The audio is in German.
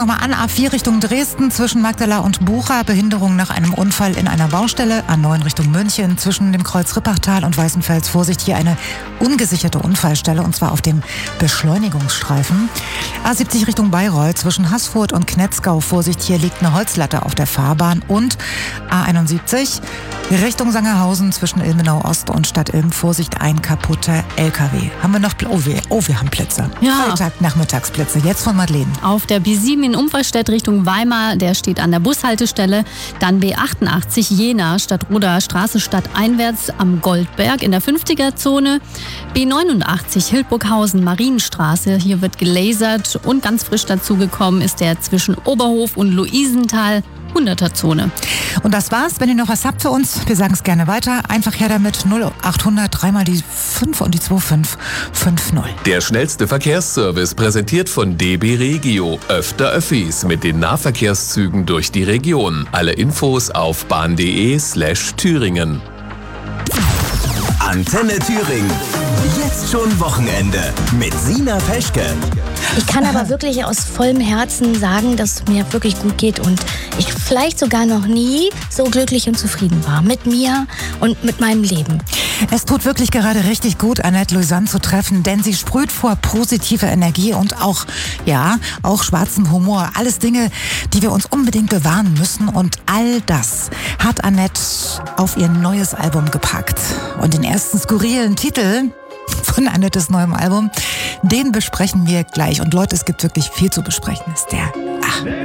nochmal an. A4 Richtung Dresden zwischen Magdala und Bucha. Behinderung nach einem Unfall in einer Baustelle. A9 Richtung München zwischen dem Kreuz Rippachtal und Weißenfels. Vorsicht, hier eine ungesicherte Unfallstelle und zwar auf dem Beschleunigungsstreifen. A70 Richtung Bayreuth zwischen Haßfurt und Knetzgau. Vorsicht, hier liegt eine Holzlatte auf der Fahrbahn. Und A71 Richtung Sangerhausen zwischen Ilmenau Ost und Stadt Ilm. Vorsicht, ein kaputter LKW. Haben wir noch wir haben Plätze. Ja. Freitag, Nachmittagsplätze. Jetzt von Madeleine. Auf der B7 in Umfallstedt Richtung Weimar, der steht an der Bushaltestelle. Dann B88 Jena, Stadtroder Straße stadteinwärts am Goldberg in der 50er-Zone. B89 Hildburghausen, Marienstraße, hier wird gelasert. Und ganz frisch dazugekommen ist der zwischen Oberhof und Luisenthal. 100er-Zone. Und das war's. Wenn ihr noch was habt für uns, wir sagen es gerne weiter. Einfach her damit 0800 3 mal die 5 und die 2550. Der schnellste Verkehrsservice präsentiert von DB Regio. Öfter Öffis mit den Nahverkehrszügen durch die Region. Alle Infos auf bahn.de/Thüringen. Antenne Thüringen. Jetzt schon Wochenende mit Sina Peschke. Ich kann aber wirklich aus vollem Herzen sagen, dass es mir wirklich gut geht und ich vielleicht sogar noch nie so glücklich und zufrieden war mit mir und mit meinem Leben. Es tut wirklich gerade richtig gut, Annette Louisanne zu treffen, denn sie sprüht vor positiver Energie und auch schwarzem Humor. Alles Dinge, die wir uns unbedingt bewahren müssen und all das hat Annette auf ihr neues Album gepackt. Und den ersten skurrilen Titel von Annettes neuem Album, den besprechen wir gleich. Und Leute, es gibt wirklich viel zu besprechen. Ist der